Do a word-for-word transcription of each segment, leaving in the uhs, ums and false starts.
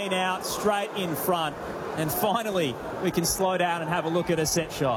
out straight in front. And finally, we can slow down and have a look at a set shot.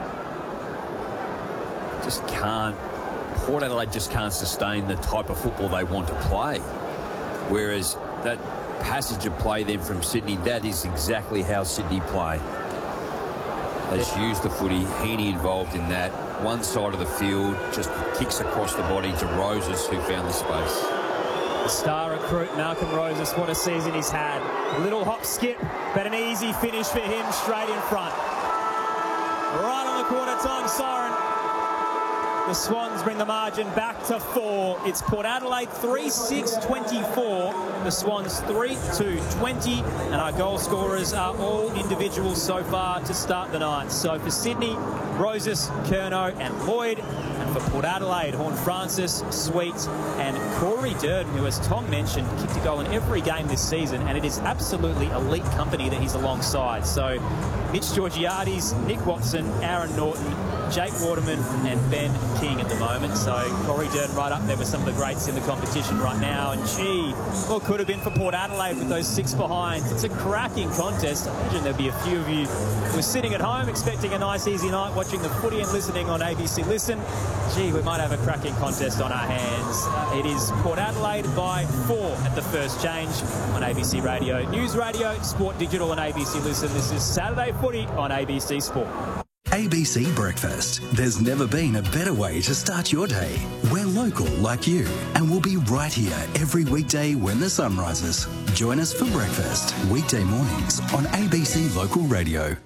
Just can't. Port Adelaide just can't sustain the type of football they want to play. Whereas that passage of play then from Sydney, that is exactly how Sydney play. They just use the footy. Heaney involved in that. One side of the field, just kicks across the body to Roses, who found the space. The star recruit, Malcolm Roses, what a season he's had. A little hop skip, but an easy finish for him straight in front. Right on the quarter time siren. The Swans bring the margin back to four. It's Port Adelaide three six twenty-four. The Swans three two twenty. And our goal scorers are all individuals so far to start the night. So for Sydney, Roses, Curnow and Lloyd. And for Port Adelaide, Horne-Francis, Sweet and Corey Durden, who, as Tom mentioned, kicked a goal in every game this season. And it is absolutely elite company that he's alongside. So Mitch Georgiades, Nick Watson, Aaron Norton, Jake Waterman and Ben King at the moment. So Corey Durden right up there with some of the greats in the competition right now. And gee, what could have been for Port Adelaide with those six behind. It's a cracking contest. I imagine there'll be a few of you who are sitting at home expecting a nice easy night watching the footy and listening on A B C Listen. Gee, we might have a cracking contest on our hands. Uh, it is Port Adelaide by four at the first change on A B C Radio, News Radio, Sport Digital and A B C Listen. This is Saturday Footy on A B C Sport. A B C Breakfast. There's never been a better way to start your day. We're local like you, and we'll be right here every weekday when the sun rises. Join us for breakfast, weekday mornings on A B C Local Radio.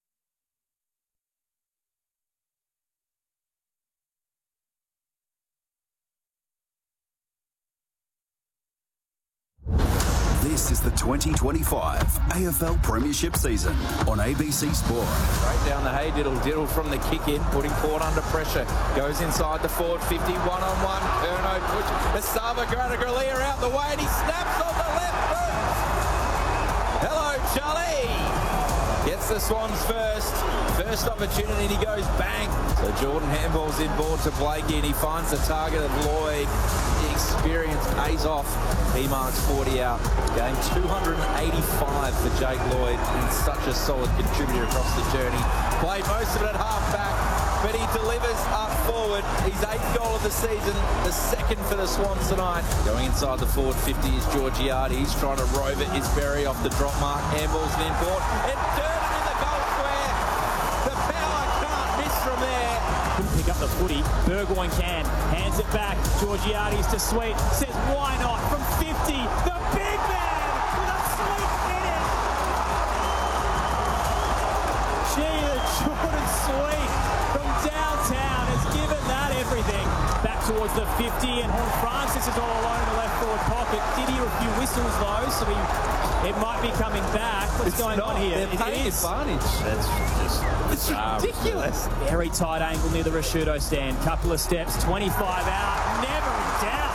This is the twenty twenty-five A F L Premiership season on A B C Sport. Straight down the hay diddle, diddle from the kick in, putting Port under pressure. Goes inside the forward fifty, one on one. Curnow push. Esava Granaglia out the way and he snaps on the left foot. Hello, Charlie. Gets the Swans first. First opportunity and he goes bang. So Jordan handballs in board to Blakey and he finds the target of Lloyd. The experience pays off. He marks forty out. Game two hundred eighty-five for Jake Lloyd and such a solid contributor across the journey. Played most of it at half back, but he delivers up forward. His eighth goal of the season, the second for the Swans tonight. Going inside the forward fifty is Georgiades. He's trying to rove it. Is Berry off the drop mark. Handballs it in board. And Durden in the goal square. The power can't miss from there. Couldn't pick up the footy. Burgoyne can. Hands it back. Georgiades to Sweet. Says, why not? From fifty. The big man with a Sweet in it. Gee, the Jordan Sweet from downtown has given that everything. Back towards the fifty, and Horne-Francis is all alone in the left forward pocket. Did hear a few whistles though, so he, it might be coming back. What's It's going not. on here? They're It paying is. advantage. That's just It's ridiculous. Very tight angle near the Rashudo stand. Couple of steps, twenty-five out, never in doubt.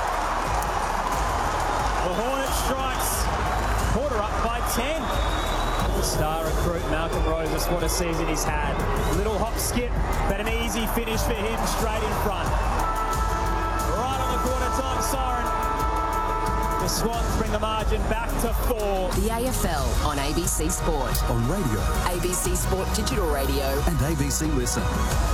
The Hornet strikes. Porter up by ten. The star recruit, Malcolm Roses, what a season he's had. Little hop skip, but an easy finish for him straight in front. Right on the quarter time siren. The Swans bring the margin back to four. The A F L on A B C Sport. On radio A B C Sport Digital Radio. and A B C Listen.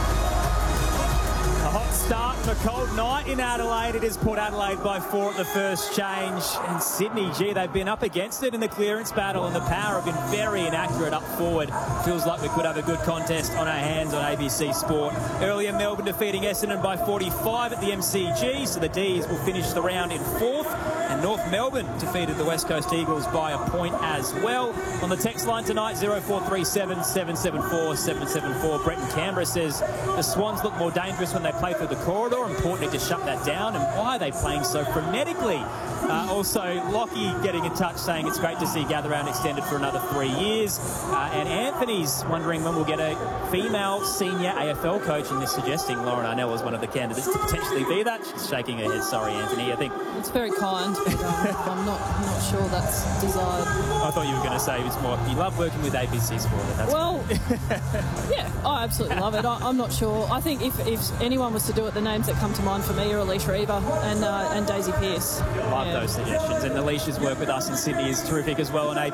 A hot start and a cold night in Adelaide. It is Port Adelaide by four at the first change. And Sydney, gee, they've been up against it in the clearance battle, and the power have been very inaccurate up forward. Feels like we could have a good contest on our hands on A B C Sport. Earlier, Melbourne defeating Essendon by forty-five at the M C G, so the D's will finish the round in fourth. And North Melbourne defeated the West Coast Eagles by a point as well. On the text line tonight, zero four three seven, seven seven four, seven seven four. Brett in Canberra says the Swans look more dangerous when they play through the corridor. Important to shut that down. And why are they playing so frenetically? Uh, also, Lockie getting in touch saying it's great to see Gather Round extended for another three years. Uh, and Anthony's wondering when we'll get a female senior A F L coach, and they're suggesting Lauren Arnell is one of the candidates to potentially be that. She's shaking her head. Sorry, Anthony. I think it's very kind, but um, I'm not I'm not sure that's desired. I thought you were going to say it's more you love working with A B C Sport. That's well, yeah, I absolutely love it. I, I'm not sure. I think if, if anyone was to do it, the names that come to mind for me are Alicia Eva and uh, and Daisy Pearce. Love yeah. those suggestions. And Alicia's work with us in Sydney is terrific as well on A